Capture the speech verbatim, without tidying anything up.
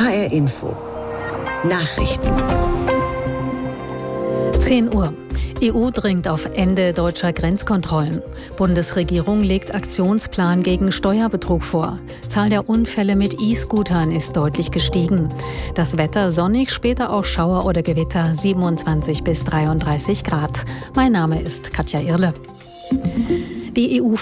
H R Info. Nachrichten. zehn Uhr. E U dringt auf Ende deutscher Grenzkontrollen. Bundesregierung legt Aktionsplan gegen Steuerbetrug vor. Zahl der Unfälle mit E-Scootern ist deutlich gestiegen. Das Wetter sonnig, später auch Schauer oder Gewitter, siebenundzwanzig bis dreiunddreißig Grad. Mein Name ist Katja Irle. Die E U